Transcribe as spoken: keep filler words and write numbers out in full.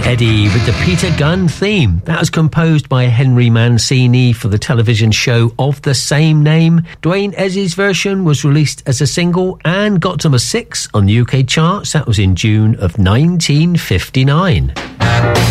Eddie with the Peter Gunn theme. That was composed by Henry Mancini for the television show of the same name. Dwayne Ezzy's version was released as a single and got to number six on the U K charts. That was in June of nineteen fifty-nine.